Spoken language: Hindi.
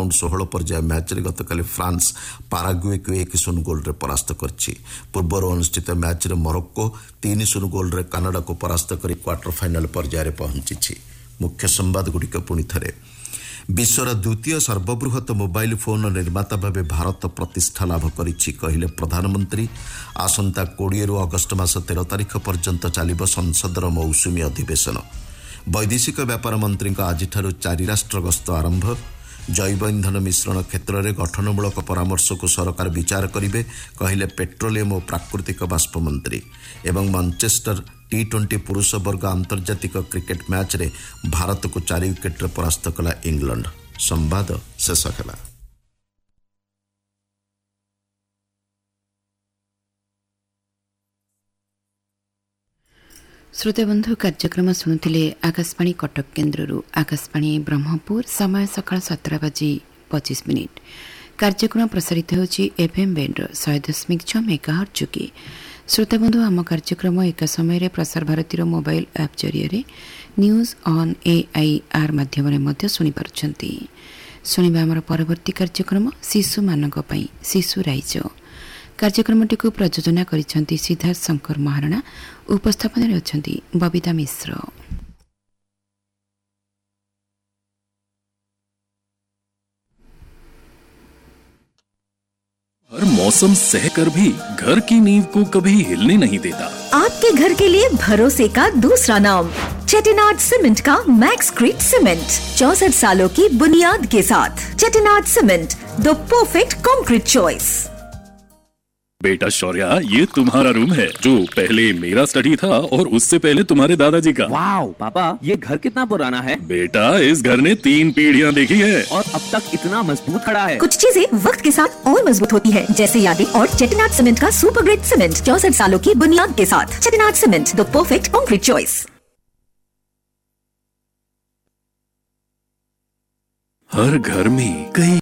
राउंड 16 पर्याय मैच रे गतकाली फ्रांस पाराग्वे को 1-0 गोल रे परास्त करछि। पूर्वर अनुष्ठित मैच रे मोरक्को 3-0 गोल रे कनाडा को परास्त करी क्वार्टर फाइनल पर्याय रे पहुंची। मुख्य संवाद गुड़िक पुणी थे। विश्वर द्वितीय सर्वबृहत मोबाइल फोन निर्माता भाव भारत प्रतिष्ठा लाभ करिछि कहिले प्रधानमंत्री। आसंता 20 अगस्ट मास 13 तारिख पर्यंत चलिब संसदर मौसुमी अधिवेशन। वैदेशिक व्यापार मंत्री आज 4 राष्ट्र गस्त आरंभ। जैव इंधन मिश्रण क्षेत्र में गठनमूलक परामर्श को सरकार विचार करेंगे कहले पेट्रोलियम और प्राकृतिक बाष्प मंत्री। एवं मानचेस्टर T20 पुरुष वर्ग आंतर्जातिक क्रिकेट मैच रे भारत को 4 विकेट परास्त कला इंग्लैंड। संवाद शेष है। श्रोताबंधु कार्यक्रम शुणुले आकाशवाणी कटक केन्द्र आकाशवाणी ब्रह्मपुर। समय सकाळ 17:25। कार्यक्रम प्रसारित होछि एफएम बैंड 100.6 मेगाहर्ट्ज जोगे। श्रोताबंधु आम कार्यक्रम एक समय प्रसार भारती मोबाइल ऐप जरिए न्यूज ऑन AIR माध्यम शुणी पार्छंती। शुणिबा आमर परवर्ती कार्यक्रम शिशु मानक पई शिशु राइज। कार्यक्रमटी को प्रयोजना करिसेंती सिद्धार्थ शंकर महाराणा। उपस्थापन रे अछंती बबिता मिश्र। हर मौसम सहकर भी घर की नींव को कभी हिलने नहीं देता। आपके घर के लिए भरोसे का दूसरा नाम चेटिनाड सीमेंट का मैक्सक्रीट सीमेंट। 64 सालों की बुनियाद के साथ Chettinad cement, the perfect concrete choice. बेटा शौर्या, ये तुम्हारा रूम है जो पहले मेरा स्टडी था और उससे पहले तुम्हारे दादाजी का। वाओ पापा, ये घर कितना पुराना है। बेटा, इस घर ने 3 पीढ़ियां देखी है और अब तक इतना मजबूत खड़ा है। कुछ चीजें वक्त के साथ और मजबूत होती है, जैसे यादें और चेटिनाड सीमेंट का सुपर ग्रेट सीमेंट। 64 सालों की बुनियाद के साथ Chettinad cement, the perfect concrete choice. हर घर में कई